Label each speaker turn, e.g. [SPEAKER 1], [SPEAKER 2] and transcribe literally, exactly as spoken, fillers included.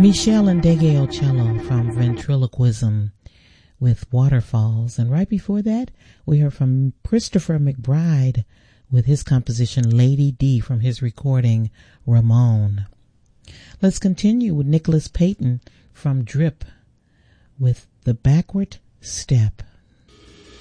[SPEAKER 1] Michelle Ndegeocello from Ventriloquism with Waterfalls. And right before that, we heard from Christopher McBride with his composition Lady D from his recording Ramon. Let's continue with Nicholas Payton from Drip with The Backward Step.